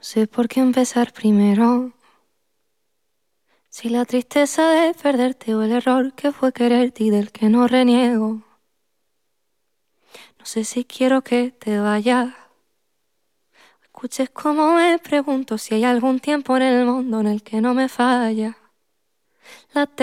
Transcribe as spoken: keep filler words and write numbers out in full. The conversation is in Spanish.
sé por qué empezar primero. Si la tristeza de perderte o el error que fue quererte y del que no reniego. No sé si quiero que te vayas. Escuches cómo me pregunto si hay algún tiempo en el mundo en el que no me falla. La